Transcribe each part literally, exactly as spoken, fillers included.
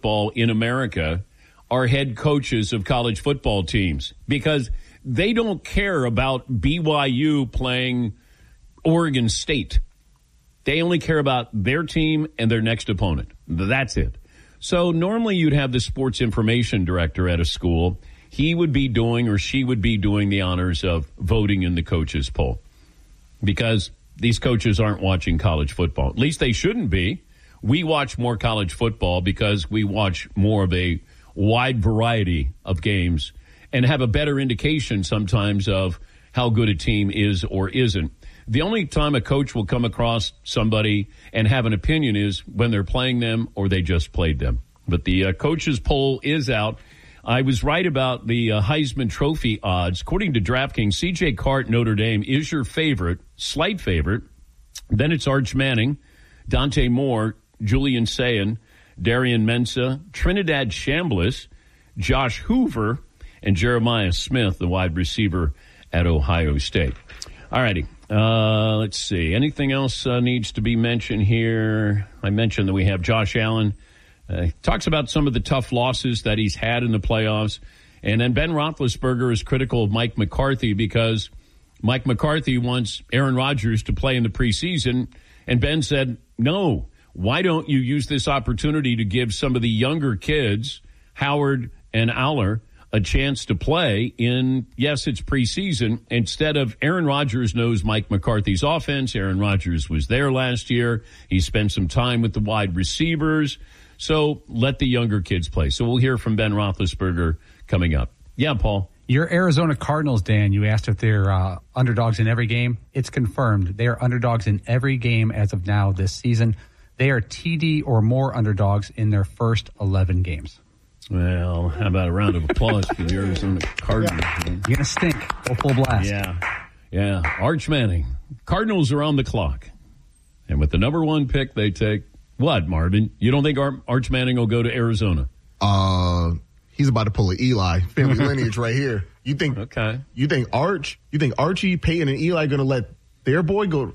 baseball in America are head coaches of college football teams because they don't care about B Y U playing Oregon State. They only care about their team and their next opponent. That's it. So normally you'd have the sports information director at a school. He would be doing or she would be doing the honors of voting in the coaches poll because these coaches aren't watching college football. At least they shouldn't be. We watch more college football because we watch more of a wide variety of games and have a better indication sometimes of how good a team is or isn't. The only time a coach will come across somebody and have an opinion is when they're playing them or they just played them. But the uh, coaches poll is out. I was right about the uh, Heisman Trophy odds. According to DraftKings, C J Cart, Notre Dame, is your favorite, slight favorite. Then it's Arch Manning, Dante Moore, Julian Sayin, Darian Mensah, Trinidad Chambliss, Josh Hoover, and Jeremiah Smith, the wide receiver at Ohio State. All righty. Uh, let's see. Anything else uh, needs to be mentioned here? I mentioned that we have Josh Allen. Uh, talks about some of the tough losses that he's had in the playoffs. And then Ben Roethlisberger is critical of Mike McCarthy because Mike McCarthy wants Aaron Rodgers to play in the preseason. And Ben said, no, why don't you use this opportunity to give some of the younger kids, Howard and Aller, a chance to play in, yes, it's preseason, instead of Aaron Rodgers knows Mike McCarthy's offense. Aaron Rodgers was there last year. He spent some time with the wide receivers. So let the younger kids play. So we'll hear from Ben Roethlisberger coming up. Yeah, Paul. Your Arizona Cardinals, Dan, you asked if they're uh, underdogs in every game. It's confirmed. They are underdogs in every game as of now this season. They are T D or more underdogs in their first eleven games. Well, how about a round of applause for the Arizona Cardinals? Yeah. You're going to stink. Go full blast. Yeah. Yeah. Arch Manning. Cardinals are on the clock. And with the number one pick, they take what, Marvin? You don't think Ar- Arch Manning will go to Arizona? Uh, he's about to pull an Eli family lineage right here. You think? Okay. You think Arch? You think Archie, Peyton, and Eli going to let their boy go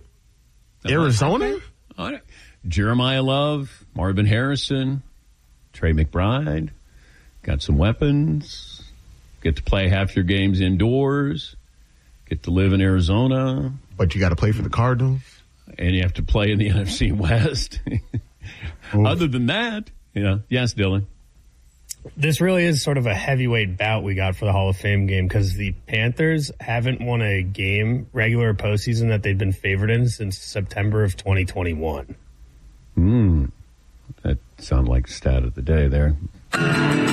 to Arizona? All right. Jeremiah Love, Marvin Harrison, Trey McBride. Got some weapons. Get to play half your games indoors. Get to live in Arizona. But you got to play for the Cardinals. And you have to play in the N F C West. Other than that, yeah. Yes, Dylan. This really is sort of a heavyweight bout we got for the Hall of Fame game because the Panthers haven't won a game, regular postseason, that they've been favored in since September of twenty twenty-one. Hmm. That sounds like stat of the day there.